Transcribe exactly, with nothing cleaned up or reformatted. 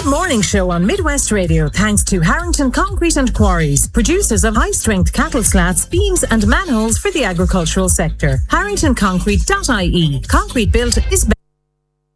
Morning Show on Midwest Radio, thanks to Harrington Concrete and Quarries, producers of high-strength cattle slats, beams and manholes for the agricultural sector. harrington concrete dot I E. Concrete built is better.